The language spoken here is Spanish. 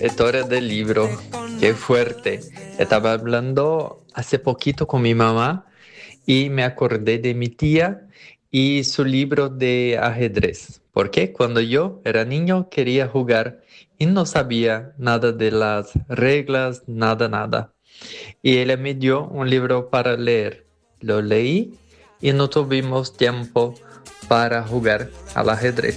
historia del libro. Qué fuerte. Estaba hablando hace poquito con mi mamá y me acordé de mi tía y su libro de ajedrez. Porque cuando yo era niño quería jugar y no sabía nada de las reglas, nada. Y ella me dio un libro para leer. Lo leí y no tuvimos tiempo para jugar al ajedrez.